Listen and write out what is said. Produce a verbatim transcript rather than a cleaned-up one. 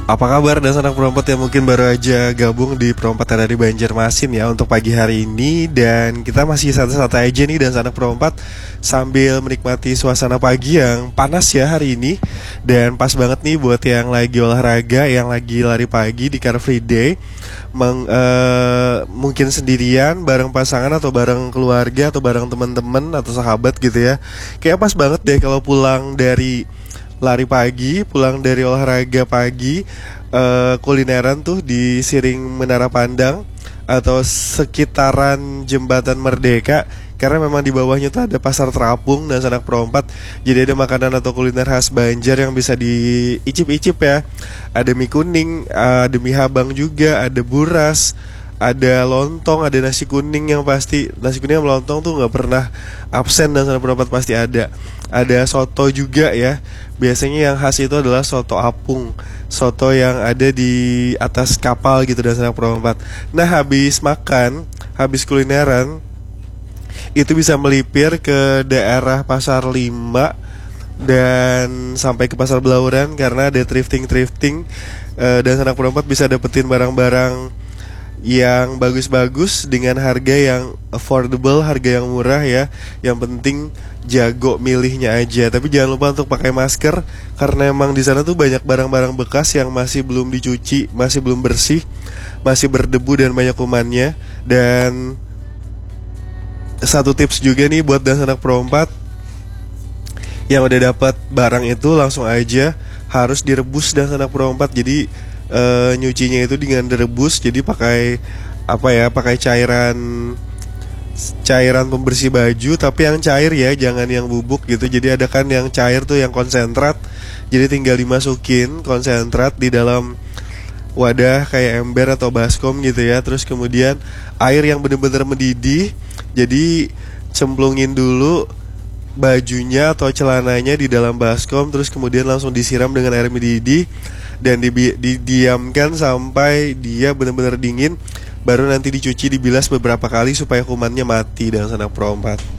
Apa kabar dan anak perompat yang mungkin baru aja gabung di perempatan dari Banjarmasin ya untuk pagi hari ini. Dan kita masih santai-santai aja nih dan anak perompat sambil menikmati suasana pagi yang panas ya hari ini. Dan pas banget nih buat yang lagi olahraga, yang lagi lari pagi di Car Free Day, Meng, uh, mungkin sendirian, bareng pasangan atau bareng keluarga atau bareng teman-teman atau sahabat gitu ya. Kayak pas banget deh kalau pulang dari lari pagi, pulang dari olahraga pagi, uh, kulineran tuh di Siring Menara Pandang atau sekitaran Jembatan Merdeka. Karena memang di bawahnya tuh ada pasar terapung dan sanak perompat. Jadi ada makanan atau kuliner khas Banjar yang bisa diicip-icip ya. Ada mie kuning, ada mie habang juga, ada buras, ada lontong, ada nasi kuning yang pasti. Nasi kuning sama lontong tuh gak pernah absen dan sanak perompat pasti ada. Ada soto juga ya. Biasanya yang khas itu adalah soto apung, soto yang ada di atas kapal gitu dan sanak perompat. Nah habis makan, habis kulineran, itu bisa melipir ke daerah Pasar Lima dan sampai ke Pasar Belauran karena ada thrifting-thrifting, uh, dan sanak perompat bisa dapetin barang-barang yang bagus-bagus dengan harga yang affordable, harga yang murah ya. Yang penting jago milihnya aja. Tapi jangan lupa untuk pakai masker karena emang di sana tuh banyak barang-barang bekas yang masih belum dicuci, masih belum bersih, masih berdebu dan banyak kumannya. Dan satu tips juga nih buat dan anak perompat yang udah dapat barang itu langsung aja harus direbus dan anak perompat. Jadi Uh, nyucinya itu dengan direbus, jadi pakai apa ya, pakai cairan cairan pembersih baju, tapi yang cair ya, jangan yang bubuk gitu. Jadi ada kan yang cair tuh yang konsentrat, jadi tinggal dimasukin konsentrat di dalam wadah kayak ember atau baskom gitu ya. Terus kemudian air yang benar-benar mendidih, jadi cemplungin dulu bajunya atau celananya di dalam baskom, terus kemudian langsung disiram dengan air mendidih dan dibi- didiamkan sampai dia benar-benar dingin, baru nanti dicuci, dibilas beberapa kali supaya kumannya mati dan sanak perompat.